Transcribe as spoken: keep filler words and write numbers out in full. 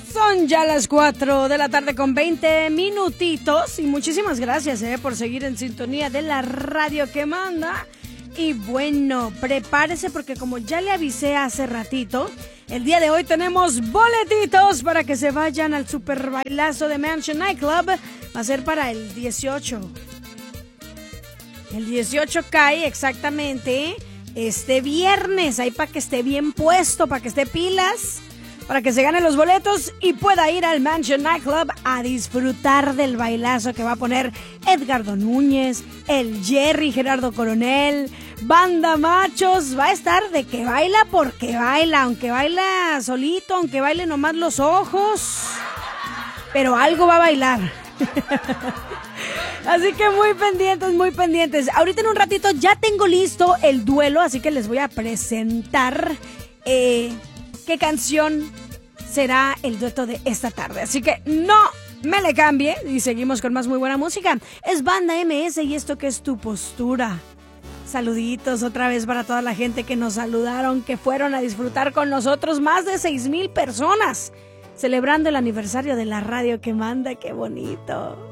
Son ya las cuatro de la tarde con veinte minutitos y muchísimas gracias eh, por seguir en sintonía de la radio que manda. Y bueno, prepárese porque como ya le avisé hace ratito, el día de hoy tenemos boletitos para que se vayan al super bailazo de Mansion Nightclub. Va a ser para el dieciocho. El dieciocho cae exactamente este viernes, ahí para que esté bien puesto, para que esté pilas, para que se gane los boletos y pueda ir al Mansion Nightclub a disfrutar del bailazo que va a poner Edgardo Núñez, el Jerry, Gerardo Coronel, Banda Machos. Va a estar de que baila porque baila, aunque baila solito, aunque baile nomás los ojos, pero algo va a bailar. Así que muy pendientes, muy pendientes. Ahorita en un ratito ya tengo listo el duelo, así que les voy a presentar eh, qué canción será el dueto de esta tarde. Así que no me le cambie y seguimos con más muy buena música. Es Banda M S y esto que es Tu Postura. Saluditos otra vez para toda la gente que nos saludaron, que fueron a disfrutar con nosotros. Más de seis mil personas celebrando el aniversario de la radio que manda. ¡Qué bonito!